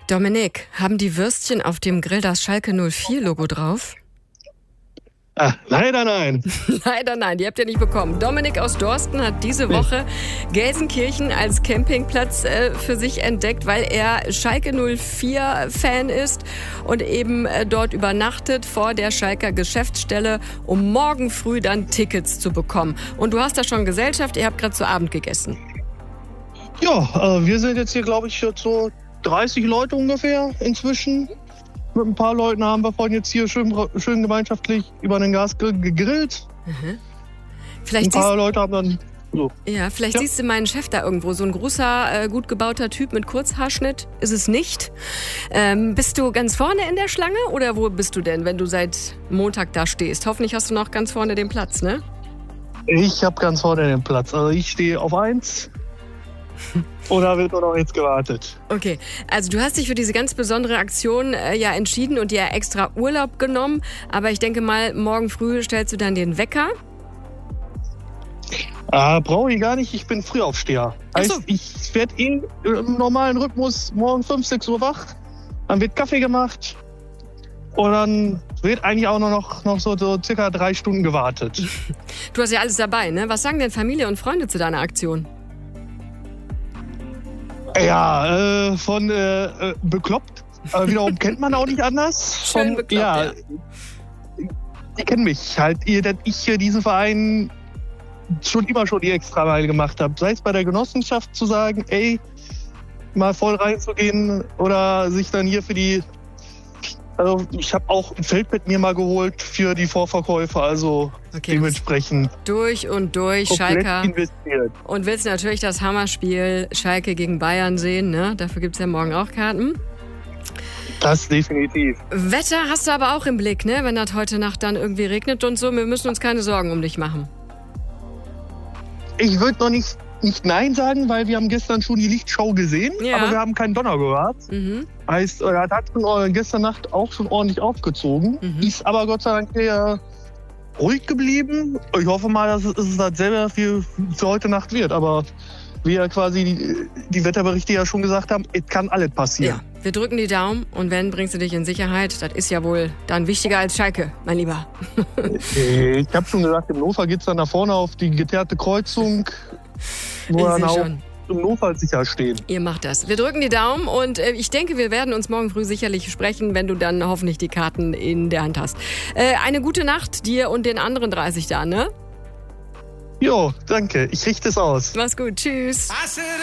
Dominik, haben die Würstchen auf dem Grill das Schalke 04-Logo drauf? Leider nein. Leider nein, die habt ihr nicht bekommen. Dominik aus Dorsten hat diese Woche Gelsenkirchen als Campingplatz für sich entdeckt, weil er Schalke 04-Fan ist und eben dort übernachtet vor der Schalker Geschäftsstelle, um morgen früh dann Tickets zu bekommen. Und du hast da schon Gesellschaft, ihr habt gerade zu Abend gegessen. Ja, wir sind jetzt hier, glaube ich, so 30 Leute ungefähr inzwischen. Mit ein paar Leuten haben wir vorhin jetzt hier schön gemeinschaftlich über den Gasgrill gegrillt. Mhm. Ein paar Leute haben dann so. Ja, vielleicht siehst du meinen Chef da irgendwo. So ein großer, gut gebauter Typ mit Kurzhaarschnitt ist es nicht. Bist du ganz vorne in der Schlange oder wo bist du denn, wenn du seit Montag da stehst? Hoffentlich hast du noch ganz vorne den Platz, ne? Ich habe ganz vorne den Platz. Also ich stehe auf 1. Oder wird nur noch jetzt gewartet? Okay, also du hast dich für diese ganz besondere Aktion ja entschieden und dir extra Urlaub genommen. Aber ich denke mal, morgen früh stellst du dann den Wecker. Brauche ich gar nicht, ich bin Frühaufsteher. Heißt, ich werde im normalen Rhythmus morgen 5, 6 Uhr wach. Dann wird Kaffee gemacht. Und dann wird eigentlich auch noch so circa 3 Stunden gewartet. Du hast ja alles dabei, ne? Was sagen denn Familie und Freunde zu deiner Aktion? Ja, von bekloppt. Wiederum kennt man auch nicht anders. Schön bekloppt, ja. Die kennen mich halt, dass ich hier diesen Verein schon die Extrameile gemacht habe. Sei es bei der Genossenschaft zu sagen, ey, mal voll reinzugehen oder sich dann hier für die... Also ich habe auch ein Feldbett mir mal geholt für die Vorverkäufe, also dementsprechend durch und durch Schalke investiert. Und willst natürlich das Hammerspiel Schalke gegen Bayern sehen, ne? Dafür gibt's ja morgen auch Karten. Das definitiv. Wetter hast du aber auch im Blick, ne? Wenn das heute Nacht dann irgendwie regnet und so, wir müssen uns keine Sorgen um dich machen. Ich würde noch nicht Nein sagen, weil wir haben gestern schon die Lichtschau gesehen, aber wir haben keinen Donner gehört. Mhm. Heißt, das hat gestern Nacht auch schon ordentlich aufgezogen. Ist aber Gott sei Dank eher ruhig geblieben. Ich hoffe mal, dass es dasselbe für heute Nacht wird. Aber wie ja quasi die Wetterberichte ja schon gesagt haben, es kann alles passieren. Ja, wir drücken die Daumen und wenn, bringst du dich in Sicherheit. Das ist ja wohl dann wichtiger als Schalke, mein Lieber. Ich habe schon gesagt, im Notfall geht es dann nach vorne auf die geteerte Kreuzung. Wo dann auch im Notfall sicher stehen. Ihr macht das. Wir drücken die Daumen und ich denke, wir werden uns morgen früh sicherlich sprechen, wenn du dann hoffentlich die Karten in der Hand hast. Eine gute Nacht dir und den anderen 30 da, ne? Jo, danke. Ich richte es aus. Mach's gut. Tschüss.